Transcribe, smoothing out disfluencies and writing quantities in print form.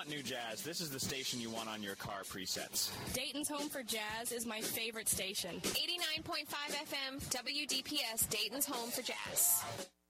want new jazz, this is the station you want on your car presets. Dayton's Home for Jazz is my favorite station. 89.5 FM, WDPS, Dayton's Home for Jazz.